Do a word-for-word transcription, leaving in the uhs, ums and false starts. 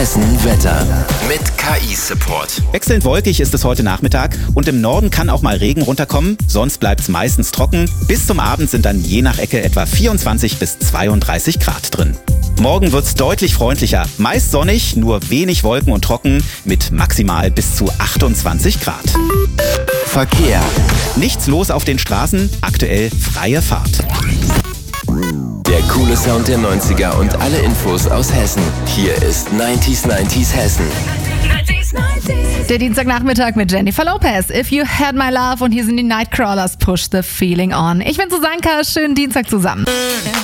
Hessen Wetter mit K I-Support. Wechselnd wolkig ist es heute Nachmittag und im Norden kann auch mal Regen runterkommen, sonst bleibt es meistens trocken. Bis zum Abend sind dann je nach Ecke etwa vierundzwanzig bis zweiunddreißig Grad drin. Morgen wird es deutlich freundlicher, meist sonnig, nur wenig Wolken und trocken mit maximal bis zu achtundzwanzig Grad. Verkehr. Nichts los auf den Straßen, aktuell freie Fahrt. Der coole Sound der neunziger und alle Infos aus Hessen. Hier ist neunzig neunzig Hessen. Der Dienstagnachmittag mit Jennifer Lopez. If You Had My Love und hier sind die Nightcrawlers. Push the Feeling On. Ich bin Susanka, schönen Dienstag zusammen.